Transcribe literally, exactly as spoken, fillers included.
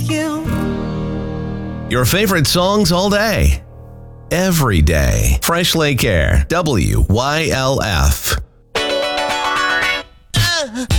you. Your favorite songs all day, every day. Fresh Lake Air, W Y L F. Uh,